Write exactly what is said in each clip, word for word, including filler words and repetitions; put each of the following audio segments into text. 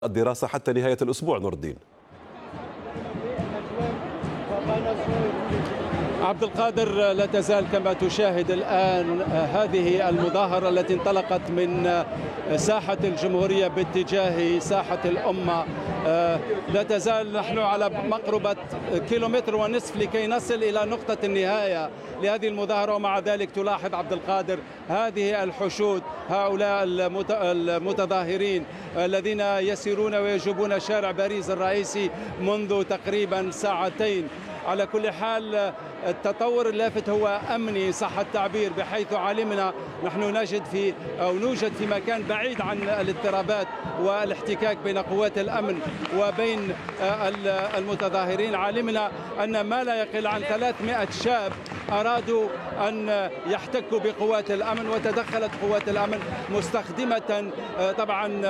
الدراسة حتى نهاية الأسبوع. نور الدين. عبد القادر، لا تزال كما تشاهد الآن هذه المظاهرة التي انطلقت من ساحة الجمهورية باتجاه ساحة الأمة. لا تزال نحن على مقربة كيلومتر ونصف لكي نصل إلى نقطة النهاية لهذه المظاهرة، ومع ذلك تلاحظ عبد القادر هذه الحشود، هؤلاء المتظاهرين الذين يسيرون ويجوبون شارع باريس الرئيسي منذ تقريبا ساعتين. على كل حال التطور اللافت هو أمني صح التعبير، بحيث علمنا نحن نجد في أو نوجد في مكان بعيد عن الاضطرابات والاحتكاك بين قوات الأمن وبين المتظاهرين. علمنا أن ما لا يقل عن ثلاثمائة شاب أرادوا أن يحتكوا بقوات الأمن، وتدخلت قوات الأمن مستخدمة طبعا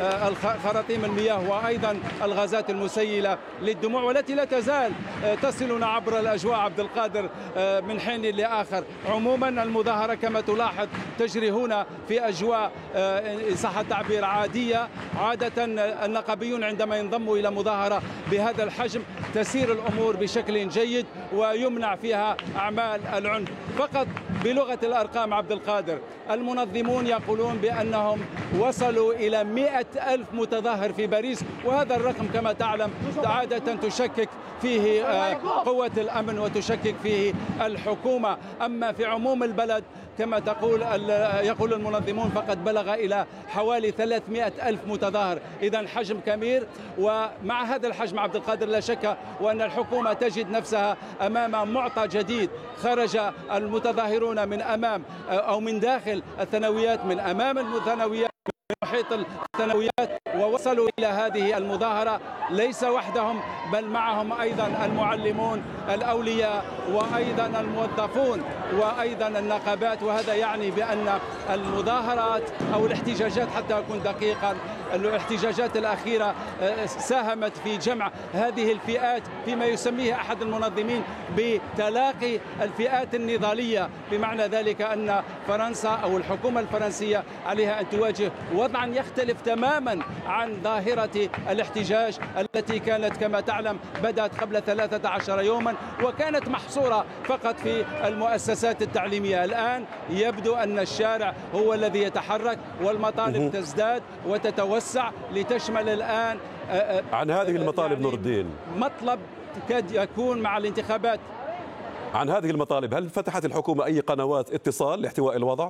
خراطيم المياه وأيضا الغازات المسيلة للدموع، والتي لا تزال تصلنا عبر الأجواء عبد القادر من حين لآخر. عموما المظاهرة كما تلاحظ تجري هنا في أجواء صح التعبير عادية. عادة النقابيون عندما ينضموا إلى مظاهرة بهذا الحجم تسير الأمور بشكل جيد ويمنع فيها أعمال العنف. فقط بلغة الأرقام عبد القادر، المنظمون يقولون بأنهم وصلوا إلى مئة ألف متظاهر في باريس، وهذا الرقم كما تعلم عادة تشكك فيه قوة الأمن وتشكك فيه الحكومة. أما في عموم البلد كما تقول يقول المنظمون فقد بلغ إلى حوالي ثلاثمائة ألف متظاهر، إذا حجم كبير. ومع هذا الحجم عبد القادر لا شك وأن الحكومة تجد نفسها أمام معطى جديد. خرج المتظاهرون من أمام أو من داخل الثانويات، من أمام الثانويات، من محيط الثانويات، ووصلوا إلى هذه المظاهرة ليس وحدهم بل معهم أيضا المعلمون، الأولياء، وأيضا الموظفون، وأيضا النقابات. وهذا يعني بأن المظاهرات أو الاحتجاجات، حتى أكون دقيقا، الاحتجاجات الأخيرة ساهمت في جمع هذه الفئات فيما يسميه أحد المنظمين بتلاقي الفئات النضالية، بمعنى ذلك أن فرنسا أو الحكومة الفرنسية عليها أن تواجه وضعا يختلف تماما عن ظاهرة الاحتجاج التي كانت كما تعلم بدأت قبل ثلاثة عشر يوما وكانت محصورة فقط في المؤسسات التعليمية. الآن يبدو أن الشارع هو الذي يتحرك والمطالب تزداد وتتوسع لتشمل الآن عن هذه المطالب يعني نور الدين مطلب قد يكون مع الانتخابات. عن هذه المطالب هل فتحت الحكومة أي قنوات اتصال لاحتواء الوضع؟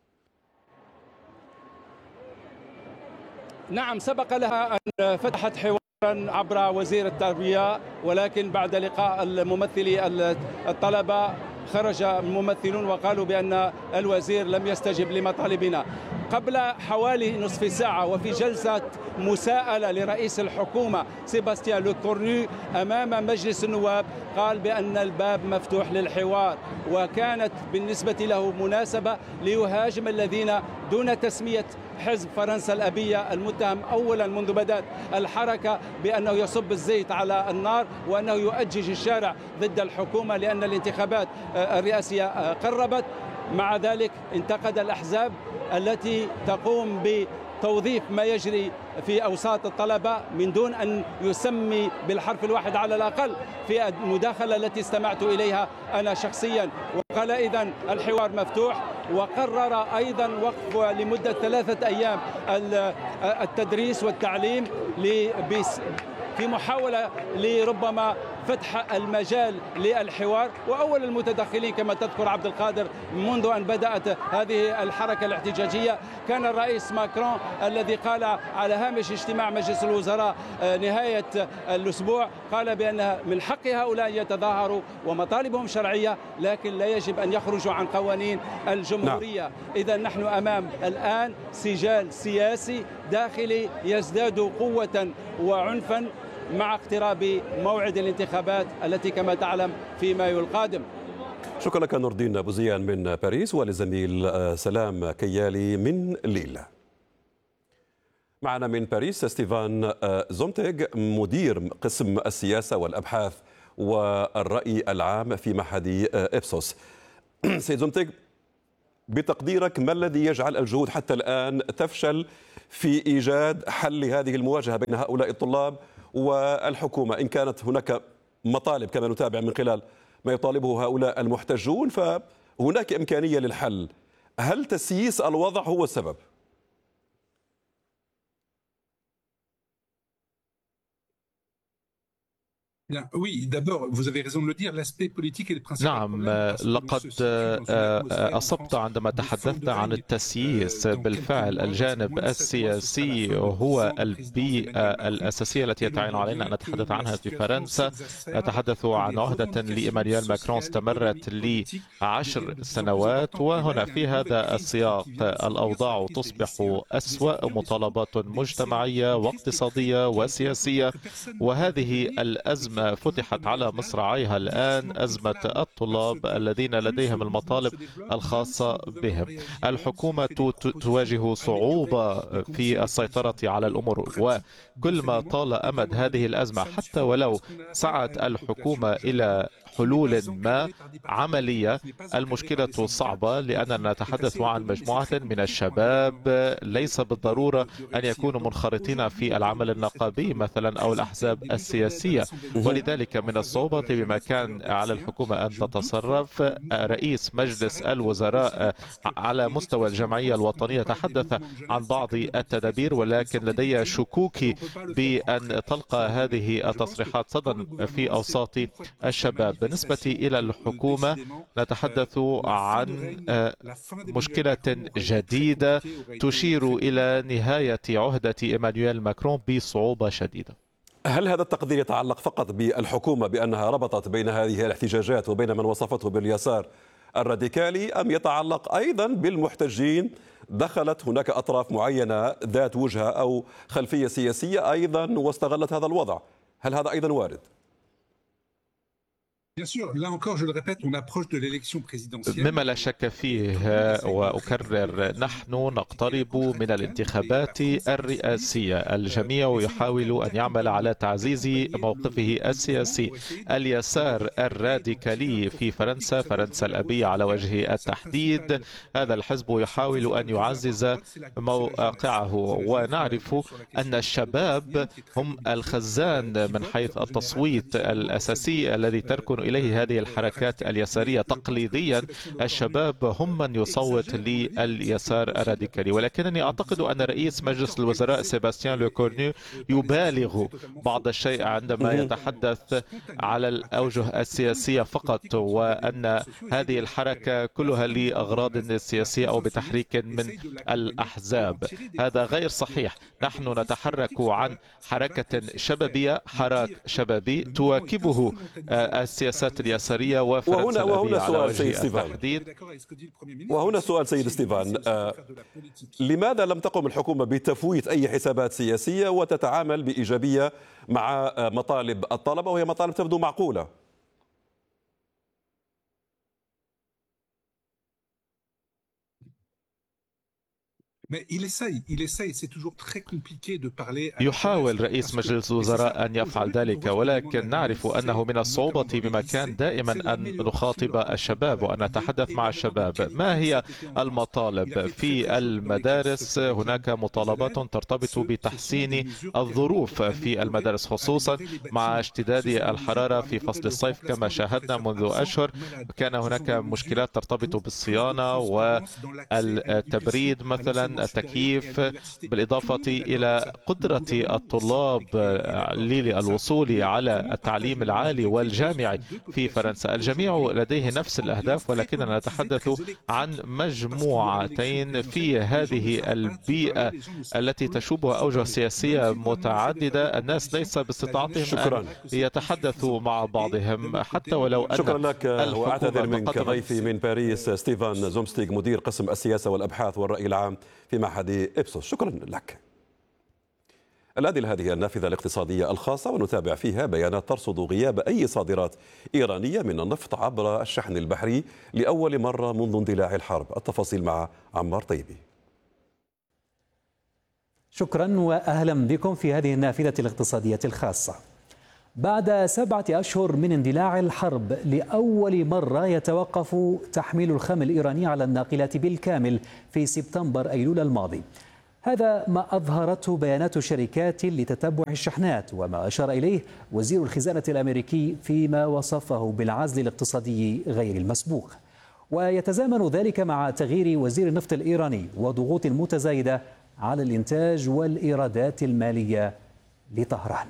نعم، سبق لها أن فتحت حوارا عبر وزير التربية، ولكن بعد لقاء الممثلي الطلبة خرج الممثلون وقالوا بأن الوزير لم يستجب لمطالبنا. قبل حوالي نصف ساعة وفي جلسة مساءلة لرئيس الحكومة سيباستيان لوكورنو أمام مجلس النواب قال بأن الباب مفتوح للحوار، وكانت بالنسبة له مناسبة ليهاجم الذين دون تسمية حزب فرنسا الأبية المتهم أولا منذ بدأت الحركة بأنه يصب الزيت على النار وأنه يؤجج الشارع ضد الحكومة لأن الانتخابات الرئاسية قربت. مع ذلك انتقد الأحزاب التي تقوم بتوظيف ما يجري في أوساط الطلبة من دون أن يسمي بالحرف الواحد على الأقل في المداخلة التي استمعت إليها أنا شخصيا. وقال إذن الحوار مفتوح، وقرر أيضا وقف لمدة ثلاثة أيام التدريس والتعليم في محاولة لربما فتح المجال للحوار. وأول المتدخلين كما تذكر عبد القادر منذ أن بدأت هذه الحركة الاحتجاجية كان الرئيس ماكرون الذي قال على هامش اجتماع مجلس الوزراء نهاية الأسبوع، قال بأن من حق هؤلاء يتظاهروا ومطالبهم شرعية، لكن لا يجب أن يخرجوا عن قوانين الجمهورية. نعم. إذا نحن أمام الآن سجال سياسي داخلي يزداد قوة وعنفا مع اقتراب موعد الانتخابات التي كما تعلم في مايو القادم. شكرا لك نور الدين أبو زيان من باريس، وللزميل سلام كيالي من ليل. معنا من باريس ستيفان زومتيغ مدير قسم السياسة والأبحاث والرأي العام في معهد إبسوس. سيد زومتيغ، بتقديرك ما الذي يجعل الجهود حتى الآن تفشل في إيجاد حل لهذه المواجهة بين هؤلاء الطلاب والحكومة؟ إن كانت هناك مطالب كما نتابع من خلال ما يطالبه هؤلاء المحتجون فهناك إمكانية للحل، هل تسييس الوضع هو السبب؟ نعم، لقد أصبت عندما تحدثت عن التسييس. بالفعل الجانب السياسي هو البيئة الأساسية التي يتعين علينا أن نتحدث عنها في فرنسا. نتحدث عن عهدة لإيمانويل ماكرون استمرت لعشر سنوات، وهنا في هذا السياق الأوضاع تصبح أسوأ، مطالبات مجتمعية واقتصادية وسياسية، وهذه الأزمة فتحت على مصراعيها الآن، أزمة الطلاب الذين لديهم المطالب الخاصة بهم. الحكومة تواجه صعوبة في السيطرة على الأمور، وكل ما طال أمد هذه الأزمة حتى ولو سعت الحكومة إلى حلول ما عملية، المشكلة صعبة، لأننا نتحدث عن مجموعة من الشباب ليس بالضرورة أن يكونوا منخرطين في العمل النقابي مثلا أو الأحزاب السياسية، ولذلك من الصعوبة بما كان على الحكومة أن تتصرف. رئيس مجلس الوزراء على مستوى الجمعية الوطنية تحدث عن بعض التدابير، ولكن لدي شكوكي بأن تلقى هذه التصريحات صدى في أوساط الشباب. بالنسبة إلى الحكومة نتحدث عن مشكلة جديدة تشير إلى نهاية عهدة إيمانويل ماكرون بصعوبة شديدة. هل هذا التقدير يتعلق فقط بالحكومة بأنها ربطت بين هذه الاحتجاجات وبين من وصفته باليسار الراديكالي، أم يتعلق أيضا بالمحتجين؟ دخلت هناك أطراف معينة ذات وجهة أو خلفية سياسية أيضا واستغلت هذا الوضع، هل هذا أيضا وارد؟ مما لا شك فيه وأكرر، نحن نقترب من الانتخابات الرئاسية. الجميع يحاول أن يعمل على تعزيز موقفه السياسي. اليسار الراديكالي في فرنسا، فرنسا الأبية على وجه التحديد، هذا الحزب يحاول أن يعزز موقعه، ونعرف أن الشباب هم الخزان من حيث التصويت الأساسي الذي تركن إليه هذه الحركات اليسارية. تقليديا الشباب هم من يصوت لليسار الراديكالي، ولكنني أعتقد أن رئيس مجلس الوزراء سيباستيان لوكورنو يبالغ بعض الشيء عندما يتحدث على الأوجه السياسية فقط، وأن هذه الحركة كلها لأغراض سياسية أو بتحريك من الأحزاب. هذا غير صحيح. نحن نتحرك عن حركة شبابية، حراك شبابي تواكبه السياسات اليسارية وفرنسا الأبية على وجه التحديد. وهنا سؤال سيد ستيفان، آه لماذا لم تقم الحكومة بتفويت أي حسابات سياسية وتتعامل بإيجابية مع مطالب الطلبة، وهي مطالب تبدو معقولة؟ يحاول رئيس مجلس الوزراء أن يفعل ذلك، ولكن نعرف أنه من الصعوبة بمكان دائما أن نخاطب الشباب وأن نتحدث مع الشباب. ما هي المطالب في المدارس؟ هناك مطالبات ترتبط بتحسين الظروف في المدارس، خصوصا مع اشتداد الحرارة في فصل الصيف كما شاهدنا منذ أشهر. كان هناك مشكلات ترتبط بالصيانة والتبريد مثلا، التكييف، بالإضافة إلى قدرة الطلاب للوصول على التعليم العالي والجامعي في فرنسا. الجميع لديه نفس الأهداف، ولكننا نتحدث عن مجموعتين في هذه البيئة التي تشوبها أوجه سياسية متعددة. الناس ليس باستطاعتهم شكرا. أن يتحدثوا مع بعضهم حتى ولو أن شكرا لك، وأعتذر منك ضيفي من باريس ستيفان زومستيغ، مدير قسم السياسة والأبحاث والرأي العام في معهد إبسوس. شكرا لك. الآن هذه النافذة الاقتصادية الخاصة، ونتابع فيها بيانات ترصد غياب أي صادرات إيرانية من النفط عبر الشحن البحري لأول مرة منذ اندلاع الحرب. التفاصيل مع عمار طيبي. شكرا وأهلا بكم في هذه النافذة الاقتصادية الخاصة. بعد سبعة أشهر من اندلاع الحرب لأول مرة يتوقف تحميل الخام الإيراني على الناقلات بالكامل في سبتمبر أيلول الماضي. هذا ما أظهرته بيانات شركات لتتبع الشحنات، وما أشار إليه وزير الخزانة الأمريكي فيما وصفه بالعزل الاقتصادي غير المسبوق. ويتزامن ذلك مع تغيير وزير النفط الإيراني وضغوط متزايدة على الإنتاج والإيرادات المالية لطهران.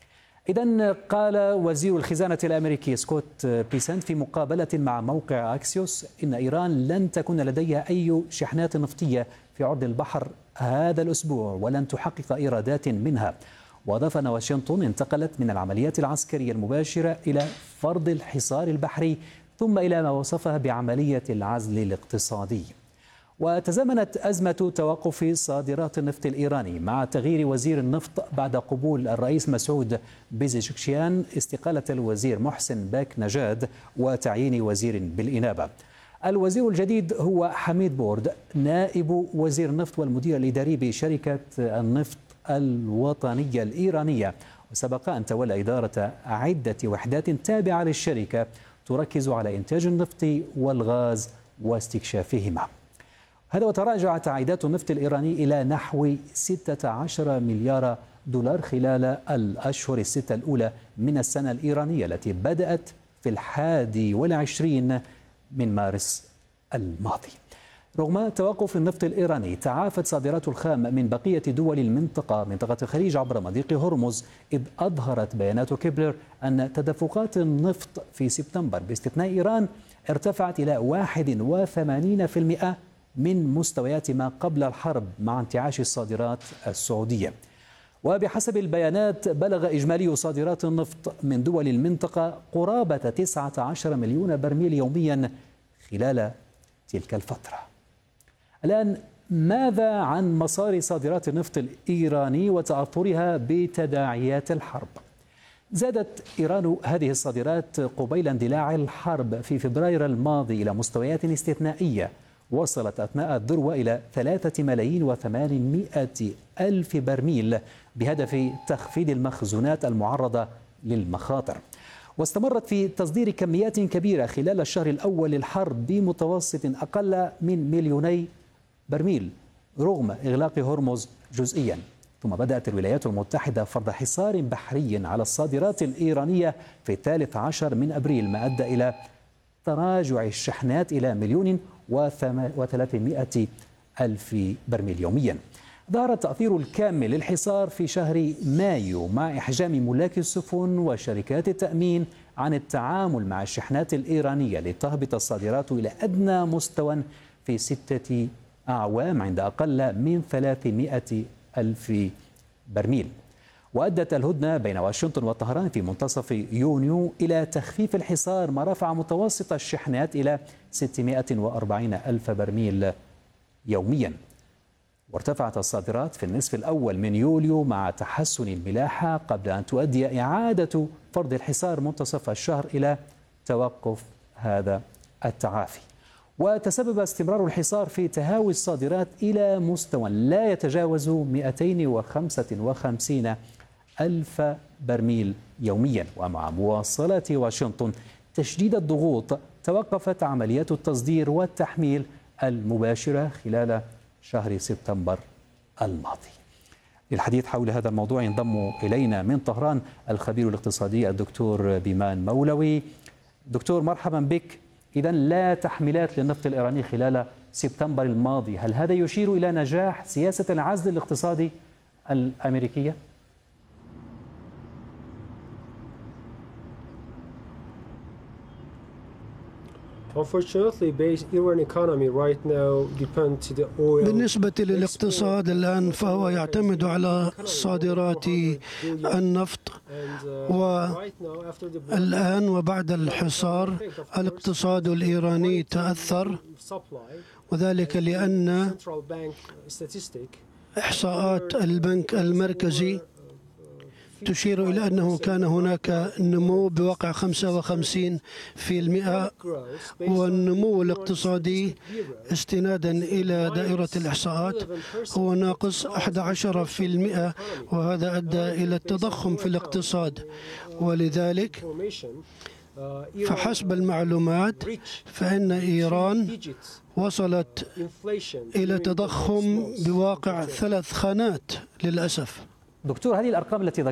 إذن قال وزير الخزانة الأمريكي سكوت بيسنت في مقابلة مع موقع أكسيوس إن إيران لن تكون لديها أي شحنات نفطية في عرض البحر هذا الأسبوع ولن تحقق إيرادات منها. وأضاف أن واشنطن انتقلت من العمليات العسكرية المباشرة إلى فرض الحصار البحري ثم إلى ما وصفها بعملية العزل الاقتصادي. وتزامنت أزمة توقف صادرات النفط الإيراني مع تغيير وزير النفط بعد قبول الرئيس مسعود بيزيشكيان استقالة الوزير محسن باك نجاد وتعيين وزير بالإنابة. الوزير الجديد هو حميد بورد نائب وزير النفط والمدير الإداري بشركة النفط الوطنية الإيرانية، وسبق أن تولى إدارة عدة وحدات تابعة للشركة تركز على إنتاج النفط والغاز واستكشافهما. هذا وتراجعت عائدات النفط الإيراني إلى نحو ستة عشر مليار دولار خلال الأشهر الستة الأولى من السنة الإيرانية التي بدأت في الحادي والعشرين من مارس الماضي. رغم توقف النفط الإيراني تعافت صادرات الخام من بقية دول المنطقة منطقة الخليج عبر مضيق هرمز، إذ أظهرت بيانات كيبلر أن تدفقات النفط في سبتمبر باستثناء إيران ارتفعت إلى واحد وثمانين بالمئة من مستويات ما قبل الحرب مع انتعاش الصادرات السعودية. وبحسب البيانات بلغ إجمالي صادرات النفط من دول المنطقة قرابة تسعة عشر مليون برميل يوميا خلال تلك الفترة. الآن ماذا عن مسار صادرات النفط الإيراني وتأثرها بتداعيات الحرب؟ زادت إيران هذه الصادرات قبيل اندلاع الحرب في فبراير الماضي إلى مستويات استثنائية وصلت أثناء الذروة إلى ثلاثة ملايين وثمانمائة ألف برميل بهدف تخفيض المخزونات المعرضة للمخاطر. واستمرت في تصدير كميات كبيرة خلال الشهر الأول للحرب بمتوسط أقل من مليوني برميل رغم إغلاق هرمز جزئيا. ثم بدأت الولايات المتحدة فرض حصار بحري على الصادرات الإيرانية في الثالث عشر من أبريل، ما أدى إلى تراجع الشحنات إلى مليون وثلاثمائة ألف برميل يوميا. ظهر التأثير الكامل للحصار في شهر مايو مع إحجام ملاك السفن وشركات التأمين عن التعامل مع الشحنات الإيرانية لتهبط الصادرات إلى أدنى مستوى في ستة أعوام عند أقل من ثلاثمائة ألف برميل. وأدت الهدنة بين واشنطن وطهران في منتصف يونيو إلى تخفيف الحصار، ما رفع متوسط الشحنات إلى ستمائة وأربعين ألف برميل يوميا. وارتفعت الصادرات في النصف الأول من يوليو مع تحسن الملاحة قبل أن تؤدي إعادة فرض الحصار منتصف الشهر إلى توقف هذا التعافي. وتسبب استمرار الحصار في تهاوي الصادرات إلى مستوى لا يتجاوز مئتين وخمسة وخمسين ألف برميل يوميا. ومع مواصلة واشنطن تشديد الضغوط توقفت عمليات التصدير والتحميل المباشرة خلال شهر سبتمبر الماضي. للحديث حول هذا الموضوع ينضم إلينا من طهران الخبير الاقتصادي الدكتور بيمان مولوي. دكتور مرحبا بك. إذن لا تحميلات للنفط الإيراني خلال سبتمبر الماضي، هل هذا يشير إلى نجاح سياسة العزل الاقتصادي الأمريكية؟ بالنسبة للاقتصاد الآن فهو يعتمد على صادرات النفط، والآن وبعد الحصار الاقتصاد الإيراني تأثر، وذلك لأن إحصاءات البنك المركزي تشير إلى أنه كان هناك نمو بواقع خمسة وخمسين بالمئة، والنمو الاقتصادي استنادا إلى دائرة الإحصاءات هو ناقص أحد عشر بالمئة، وهذا أدى إلى التضخم في الاقتصاد. ولذلك فحسب المعلومات فإن إيران وصلت إلى تضخم بواقع ثلاث خانات للأسف. دكتور، هذه الأرقام التي